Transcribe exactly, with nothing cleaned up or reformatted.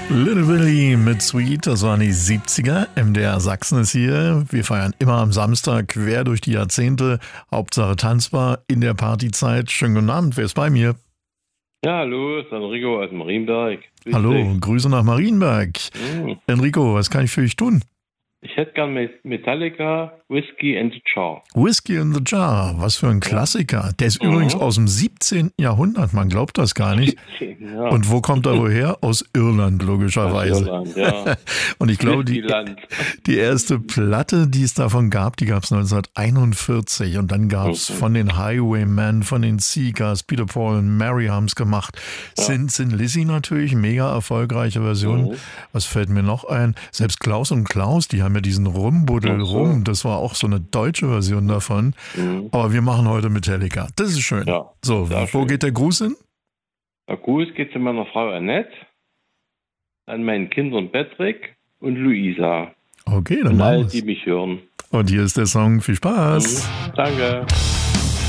Little Willy mit Sweet, das waren die siebziger. M D R Sachsen ist hier. Wir feiern immer am Samstag quer durch die Jahrzehnte. Hauptsache tanzbar in der Partyzeit. Schönen guten Abend, wer ist bei mir? Ja, hallo, ist Enrico aus Marienberg. Grüß Hallo, dich. Grüße nach Marienberg. Hm. Enrico, was kann ich für dich tun? Ich hätte gern Metallica Whiskey and the Jar. Whiskey in the Jar, was für ein Klassiker. Der ist Mhm. übrigens aus dem siebzehnten. Jahrhundert, man glaubt das gar nicht. Ja. Und wo kommt er woher? Aus Irland, logischerweise. Irland, ja. Und ich glaube, die, Whiskyland. die erste Platte, die es davon gab, die gab es neunzehnhunderteinundvierzig. Und dann gab es Mhm. von den Highwaymen, von den Seekers, Peter Paul und Mary haben es gemacht. Sin Sin Lizzy natürlich, mega erfolgreiche Version. Mhm. Was fällt mir noch ein? Selbst Klaus und Klaus, die haben ja diesen Rumbuddel Ach so. rum. Das war auch so eine deutsche Version davon. Mhm. Aber wir machen heute Metallica. Das ist schön. Ja, So, sehr wo schön. geht der Gruß hin? Der Gruß geht zu meiner Frau Annette, an meinen Kindern Patrick und Luisa. Okay, dann Und machen alle, wir's. die mich hören. Und hier ist der Song. Viel Spaß. Mhm. Danke.